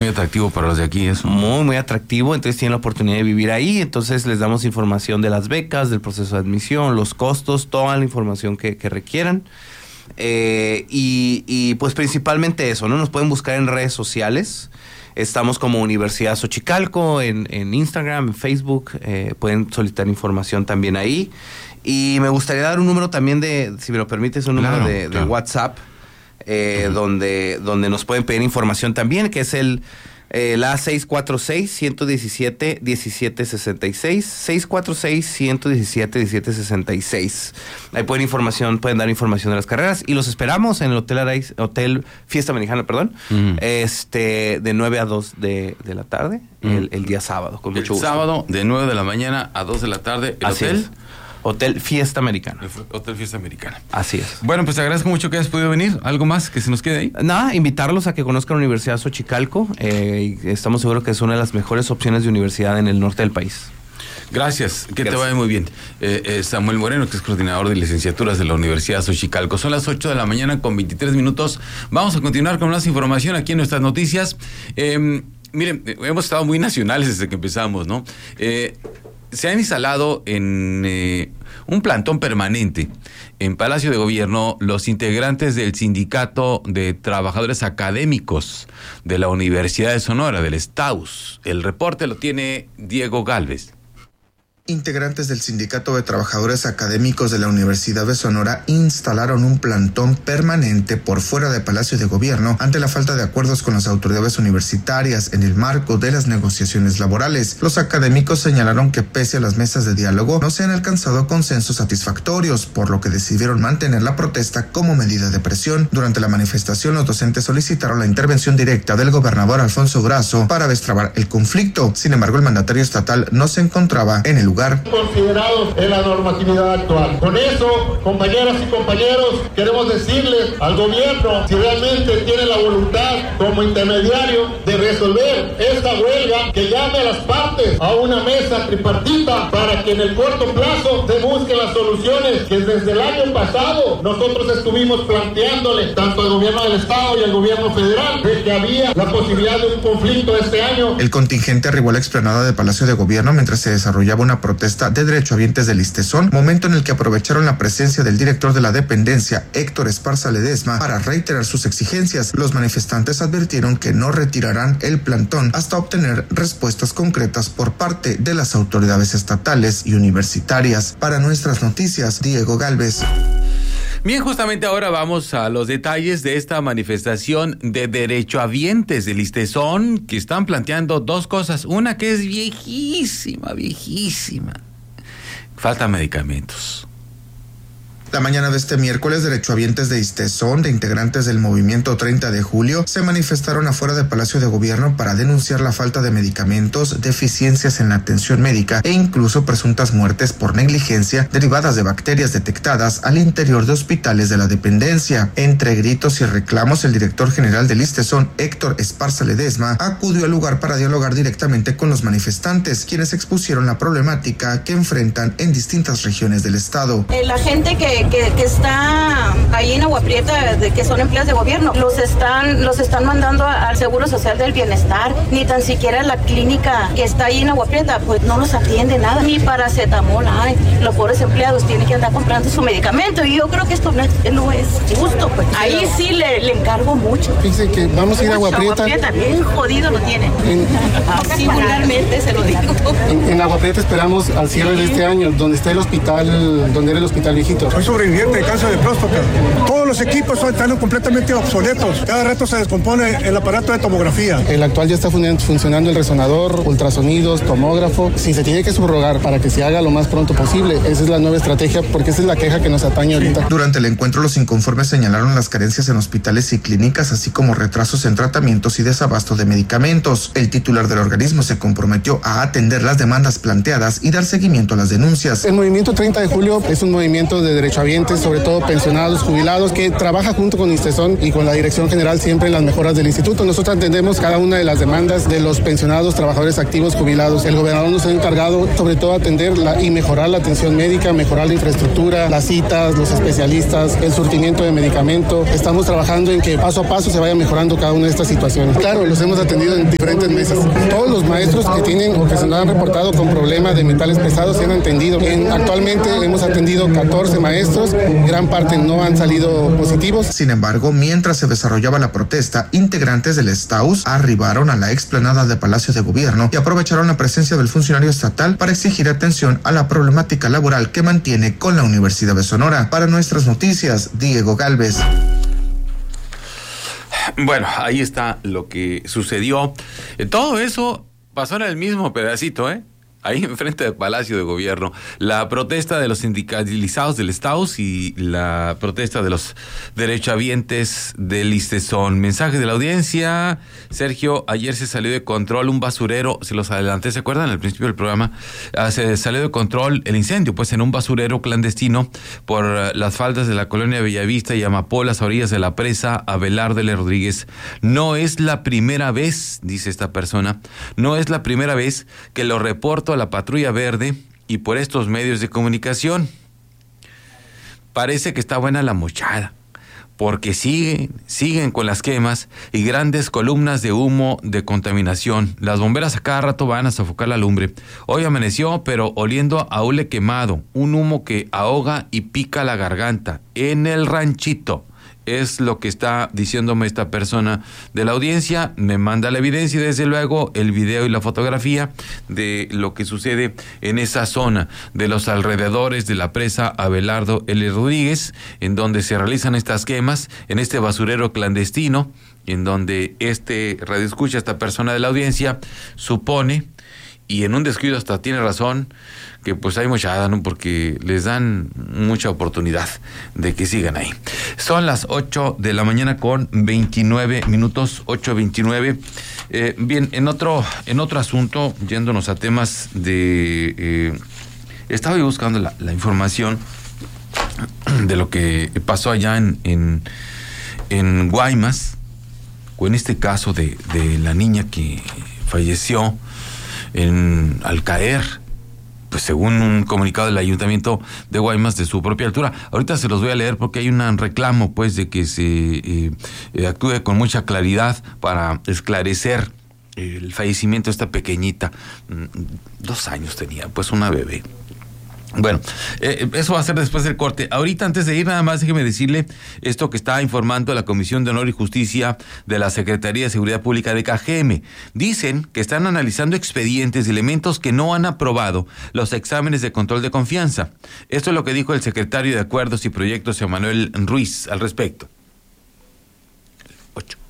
atractivo para los de aquí eso. Muy, muy atractivo, entonces tienen la oportunidad de vivir ahí, entonces les damos información de las becas, del proceso de admisión, los costos, toda la información que requieran. Y pues principalmente eso, ¿no? Nos pueden buscar en redes sociales. Estamos como Universidad Xochicalco en Instagram, en Facebook. Pueden solicitar información también ahí. Y me gustaría dar un número también si me lo permites, un número de WhatsApp, donde nos pueden pedir información también, que es la 646-117-1766, 646-117-1766. Ahí pueden dar información de las carreras y los esperamos en el Hotel Fiesta Americana, de 9 a 2 de la tarde, el día sábado, con mucho gusto. Sábado, de 9 de la mañana a 2 de la tarde, el Así hotel. Es. Hotel Fiesta Americana. Hotel Fiesta Americana. Así es. Bueno, pues te agradezco mucho que hayas podido venir. ¿Algo más que se nos quede ahí? Nada, invitarlos a que conozcan la Universidad Xochicalco. Estamos seguros que es una de las mejores opciones de universidad en el norte del país. Gracias, que te vaya muy bien. Samuel Moreno, que es coordinador de licenciaturas de la Universidad Xochicalco. Son las 8 de la mañana con 23 minutos. Vamos a continuar con más información aquí en nuestras noticias. Miren, hemos estado muy nacionales desde que empezamos, ¿no? Se han instalado en un plantón permanente en Palacio de Gobierno los integrantes del Sindicato de Trabajadores Académicos de la Universidad de Sonora, del STAUS. El reporte lo tiene Diego Gálvez. Integrantes del Sindicato de Trabajadores Académicos de la Universidad de Sonora instalaron un plantón permanente por fuera de Palacio de Gobierno ante la falta de acuerdos con las autoridades universitarias en el marco de las negociaciones laborales. Los académicos señalaron que pese a las mesas de diálogo no se han alcanzado consensos satisfactorios, por lo que decidieron mantener la protesta como medida de presión. Durante la manifestación, los docentes solicitaron la intervención directa del gobernador Alfonso Durazo para destrabar el conflicto. Sin embargo, el mandatario estatal no se encontraba en el lugar. Considerados en la normatividad actual. Con eso, compañeras y compañeros, queremos decirles al gobierno si realmente tiene la voluntad como intermediario de resolver esta huelga, que llame a las partes a una mesa tripartita para que en el corto plazo se busquen las soluciones que desde el año pasado nosotros estuvimos planteándole tanto al gobierno del estado y al gobierno federal de que había la posibilidad de un conflicto este año. El contingente arribó a la explanada de Palacio de Gobierno mientras se desarrollaba una protesta de derechohabientes del ISTESON, momento en el que aprovecharon la presencia del director de la dependencia, Héctor Esparza Ledesma, para reiterar sus exigencias. Los manifestantes advirtieron que no retirarán el plantón hasta obtener respuestas concretas por parte de las autoridades estatales y universitarias. Para nuestras noticias, Diego Gálvez. Bien, justamente ahora vamos a los detalles de esta manifestación de derechohabientes del ISTESON, que están planteando dos cosas. Una que es viejísima. Faltan medicamentos. La mañana de este miércoles, derechohabientes de ISTESON, de integrantes del movimiento 30 de julio, se manifestaron afuera del Palacio de Gobierno para denunciar la falta de medicamentos, deficiencias en la atención médica e incluso presuntas muertes por negligencia derivadas de bacterias detectadas al interior de hospitales de la dependencia. Entre gritos y reclamos, el director general del ISTESON, Héctor Esparza Ledesma, acudió al lugar para dialogar directamente con los manifestantes, quienes expusieron la problemática que enfrentan en distintas regiones del estado. La gente que está ahí en Agua Prieta, que son empleados de gobierno, los están mandando al Seguro Social del Bienestar, ni tan siquiera la clínica que está ahí en Agua Prieta, pues no los atiende nada, ni paracetamol hay. Los pobres empleados tienen que andar comprando su medicamento y yo creo que esto no es justo, pues. Ahí sí le encargo mucho. Fíjense que vamos a ir a Agua Prieta. Agua Prieta, bien jodido lo tiene. Así vulgarmente se lo digo. En Agua Prieta esperamos al cierre de este año, donde está el hospital, donde era el hospital viejito. Soy sobreviviente de cáncer de próstata. Todos los equipos están completamente obsoletos. Cada rato se descompone el aparato de tomografía. El actual ya está funcionando el resonador, ultrasonidos, tomógrafo. Si se tiene que subrogar para que se haga lo más pronto posible, esa es la nueva estrategia, porque esa es la queja que nos atañe ahorita. Durante el encuentro, los inconformes señalaron las carencias en hospitales y clínicas, así como retrasos en tratamientos y desabasto de medicamentos. El titular del organismo se comprometió a atender las demandas planteadas y dar seguimiento a las denuncias. El movimiento 30 de julio es un movimiento de derecho derechohabientes, sobre todo pensionados, jubilados, que trabaja junto con ISTESON y con la Dirección General siempre en las mejoras del instituto. Nosotros atendemos cada una de las demandas de los pensionados, trabajadores activos, jubilados. El gobernador nos ha encargado sobre todo atender y mejorar la atención médica, mejorar la infraestructura, las citas, los especialistas, el surtimiento de medicamento. Estamos trabajando en que paso a paso se vaya mejorando cada una de estas situaciones. Claro, los hemos atendido en diferentes mesas. Todos los maestros que tienen o que se nos han reportado con problemas de metales pesados se han atendido. Actualmente hemos atendido 14 maestros, gran parte no han salido positivos. Sin embargo, mientras se desarrollaba la protesta, integrantes del STAUS arribaron a la explanada de Palacio de Gobierno y aprovecharon la presencia del funcionario estatal para exigir atención a la problemática laboral que mantiene con la Universidad de Sonora. Para Nuestras Noticias, Diego Gálvez. Bueno, ahí está lo que sucedió. Todo eso pasó en el mismo pedacito, ahí enfrente del Palacio de Gobierno. La protesta de los sindicalizados del STAUS y la protesta de los derechohabientes del ISTESON. Mensaje de la audiencia. Sergio, ayer se salió de control un basurero, se los adelanté, ¿se acuerdan? Al principio del programa, se salió de control el incendio, pues en un basurero clandestino por las faldas de la colonia Bellavista y Amapolas, a orillas de la presa Abelardo L. Rodríguez. No es la primera vez, dice esta persona, no es la primera vez que lo reporto a la Patrulla Verde y por estos medios de comunicación. Parece que está buena la mochada, porque siguen con las quemas y grandes columnas de humo de contaminación. Las bomberas a cada rato van a sofocar la lumbre. Hoy amaneció, pero oliendo a hule quemado, un humo que ahoga y pica la garganta en el ranchito. Es lo que está diciéndome esta persona de la audiencia. Me manda la evidencia y desde luego el video y la fotografía de lo que sucede en esa zona de los alrededores de la presa Abelardo L. Rodríguez, en donde se realizan estas quemas, en este basurero clandestino, en donde radioescucha, esta persona de la audiencia, supone, y en un descuido hasta tiene razón, que pues hay mochada, ¿no? Porque les dan mucha oportunidad de que sigan ahí. Son las 8 de la mañana con 29 minutos, 8:29. Bien, en otro asunto, yéndonos a temas de... estaba yo buscando la información de lo que pasó allá en Guaymas, con este caso de la niña que falleció al caer, pues según un comunicado del Ayuntamiento de Guaymas, de su propia altura. Ahorita se los voy a leer porque hay un reclamo, pues, de que se actúe con mucha claridad para esclarecer el fallecimiento de esta pequeñita. 2 años tenía, pues, una bebé. Bueno, eso va a ser después del corte. Ahorita, antes de ir, nada más déjeme decirle esto que está informando la Comisión de Honor y Justicia de la Secretaría de Seguridad Pública de KGM. Dicen que están analizando expedientes de elementos que no han aprobado los exámenes de control de confianza. Esto es lo que dijo el secretario de Acuerdos y Proyectos, Emanuel Ruiz, al respecto. 8.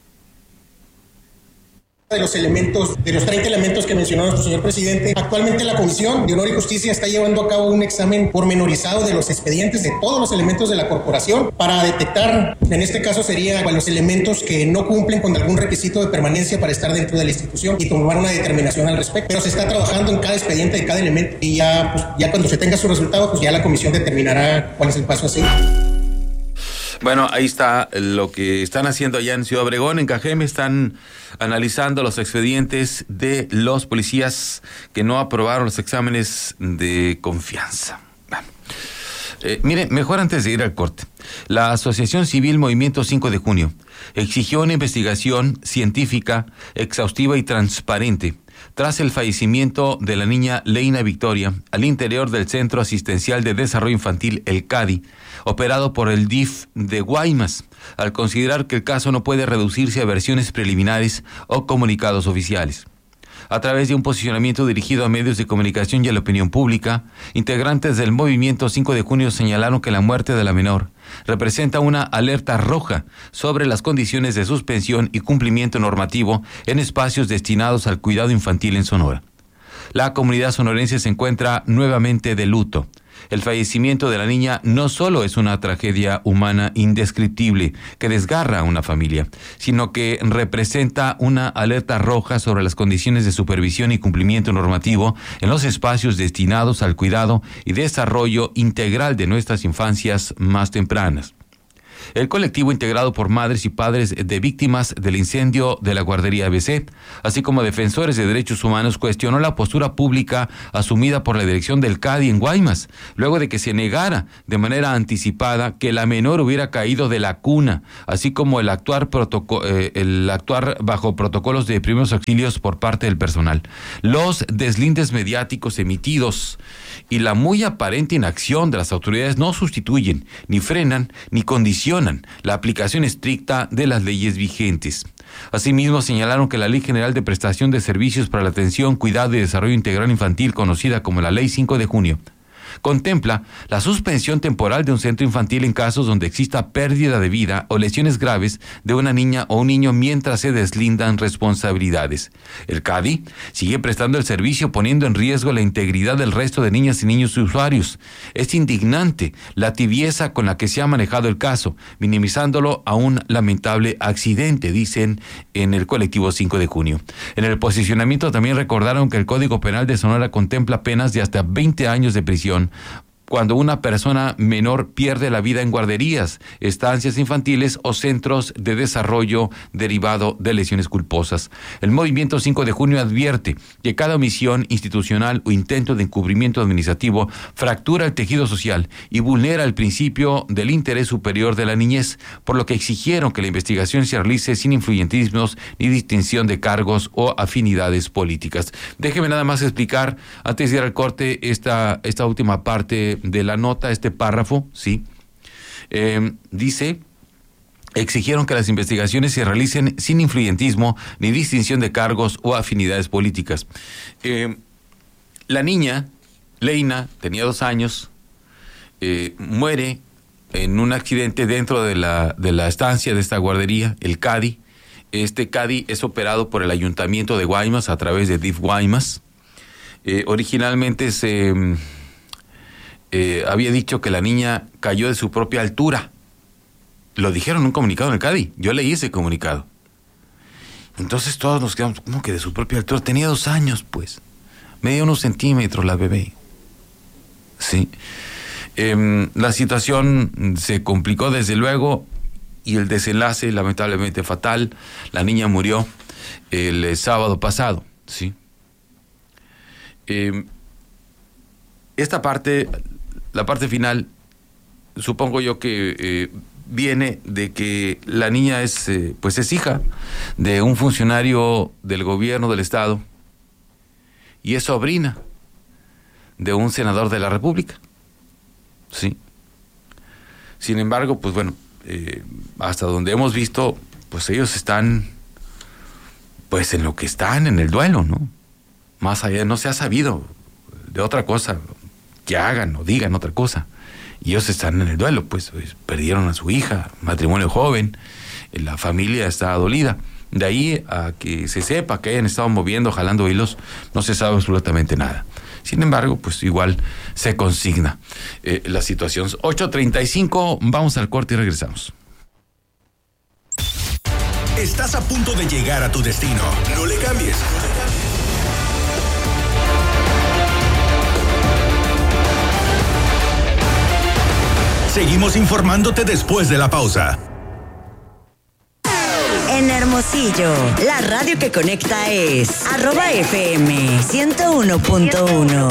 De los 30 elementos que mencionó nuestro señor presidente, actualmente la Comisión de Honor y Justicia está llevando a cabo un examen pormenorizado de los expedientes de todos los elementos de la corporación para detectar, en este caso sería los elementos que no cumplen con algún requisito de permanencia para estar dentro de la institución y tomar una determinación al respecto. Pero se está trabajando en cada expediente de cada elemento y ya cuando se tenga su resultado, pues ya la comisión determinará cuál es el paso a seguir. Bueno, ahí está lo que están haciendo allá en Ciudad Obregón. En KGM están analizando los expedientes de los policías que no aprobaron los exámenes de confianza. Bueno, mire, mejor antes de ir al corte. La Asociación Civil Movimiento 5 de Junio exigió una investigación científica, exhaustiva y transparente tras el fallecimiento de la niña Leina Victoria al interior del Centro Asistencial de Desarrollo Infantil, el CADI, operado por el DIF de Guaymas, al considerar que el caso no puede reducirse a versiones preliminares o comunicados oficiales. A través de un posicionamiento dirigido a medios de comunicación y a la opinión pública, integrantes del Movimiento 5 de Junio señalaron que la muerte de la menor representa una alerta roja sobre las condiciones de suspensión y cumplimiento normativo en espacios destinados al cuidado infantil en Sonora. La comunidad sonorense se encuentra nuevamente de luto El fallecimiento de la niña no solo es una tragedia humana indescriptible que desgarra a una familia, sino que representa una alerta roja sobre las condiciones de supervisión y cumplimiento normativo en los espacios destinados al cuidado y desarrollo integral de nuestras infancias más tempranas. El colectivo, integrado por madres y padres de víctimas del incendio de la guardería ABC, así como defensores de derechos humanos, cuestionó la postura pública asumida por la dirección del CADI en Guaymas, luego de que se negara de manera anticipada que la menor hubiera caído de la cuna, así como el actuar bajo protocolos de primeros auxilios por parte del personal. Los deslindes mediáticos emitidos y la muy aparente inacción de las autoridades no sustituyen, ni frenan, ni condicionan la aplicación estricta de las leyes vigentes. Asimismo, señalaron que la Ley General de Prestación de Servicios para la Atención, Cuidado y Desarrollo Integral Infantil, conocida como la Ley 5 de junio, contempla la suspensión temporal de un centro infantil en casos donde exista pérdida de vida o lesiones graves de una niña o un niño mientras se deslindan responsabilidades. El CADI sigue prestando el servicio, poniendo en riesgo la integridad del resto de niñas y niños usuarios. Es indignante la tibieza con la que se ha manejado el caso, minimizándolo a un lamentable accidente, dicen en el colectivo 5 de junio. En el posicionamiento también recordaron que el Código Penal de Sonora contempla penas de hasta 20 años de prisión cuando una persona menor pierde la vida en guarderías, estancias infantiles o centros de desarrollo derivado de lesiones culposas. El Movimiento 5 de junio advierte que cada omisión institucional o intento de encubrimiento administrativo fractura el tejido social y vulnera el principio del interés superior de la niñez, por lo que exigieron que la investigación se realice sin influyentismos ni distinción de cargos o afinidades políticas. Déjeme nada más explicar, antes de ir al corte, esta última parte de la nota, este párrafo, sí, dice: exigieron que las investigaciones se realicen sin influyentismo ni distinción de cargos o afinidades políticas. La niña, Leina, tenía 2 años, muere en un accidente dentro de la estancia de esta guardería, el CADI. Este CADI es operado por el Ayuntamiento de Guaymas a través de DIF Guaymas. Originalmente había dicho que la niña cayó de su propia altura. Lo dijeron en un comunicado en el CADI. Yo leí ese comunicado. Entonces todos nos quedamos, ¿cómo que de su propia altura? Tenía 2 años, pues. Medía unos centímetros la bebé. Sí. La situación se complicó desde luego y el desenlace lamentablemente fatal. La niña murió el sábado pasado, ¿sí? Esta parte, la parte final, supongo yo que viene de que la niña es hija de un funcionario del gobierno del estado y es sobrina de un senador de la República, sí. Sin embargo, pues bueno, hasta donde hemos visto, pues ellos están, pues en lo que están, en el duelo, ¿no? Más allá, no se ha sabido de otra cosa que hagan o digan otra cosa. Y ellos están en el duelo, pues perdieron a su hija, matrimonio joven, la familia está dolida. De ahí a que se sepa que hayan estado moviendo, jalando hilos, no se sabe absolutamente nada. Sin embargo, pues igual se consigna la situación. 8:35, vamos al corte y regresamos. Estás a punto de llegar a tu destino. No le cambies. Seguimos informándote después de la pausa. En Hermosillo, la radio que conecta es @FM 101.1.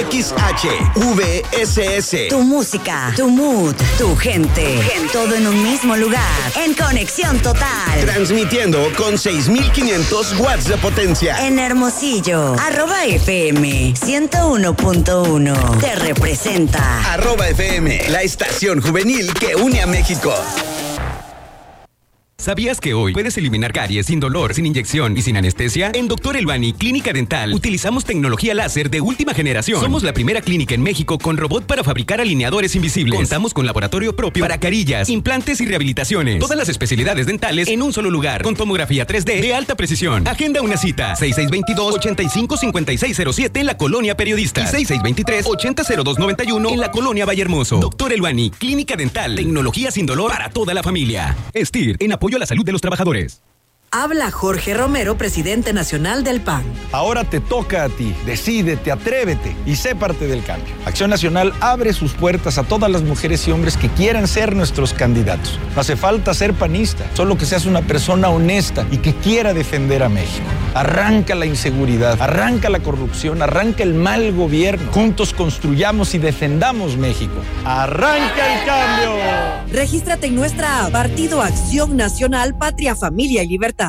XHVSS. Tu música, tu mood, tu gente. Todo en un mismo lugar. En conexión total. Transmitiendo con 6,500 watts de potencia. En Hermosillo, @FM 101.1. Te representa. @FM, la estación juvenil que une a México. ¿Sabías que hoy puedes eliminar caries sin dolor, sin inyección y sin anestesia? En Dr. Elbani Clínica Dental utilizamos tecnología láser de última generación. Somos la primera clínica en México con robot para fabricar alineadores invisibles. Contamos con laboratorio propio para carillas, implantes y rehabilitaciones. Todas las especialidades dentales en un solo lugar, con tomografía 3D de alta precisión. Agenda una cita, 6622-855607 en la Colonia Periodista y 6623-800291 en la Colonia Vallehermoso. Dr. Elbani Clínica Dental, tecnología sin dolor para toda la familia. STIR, en apoyo a la salud de los trabajadores. Habla Jorge Romero, presidente nacional del PAN. Ahora te toca a ti. Decídete, atrévete y sé parte del cambio. Acción Nacional abre sus puertas a todas las mujeres y hombres que quieran ser nuestros candidatos. No hace falta ser panista, solo que seas una persona honesta y que quiera defender a México. Arranca la inseguridad, arranca la corrupción, arranca el mal gobierno. Juntos construyamos y defendamos México. ¡Arranca el cambio! Regístrate en nuestra app, Partido Acción Nacional, Patria, Familia y Libertad.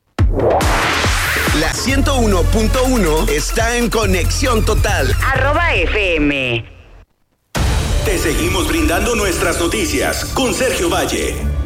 La 101.1 está en conexión total. @FM. Te seguimos brindando nuestras noticias con Sergio Valle.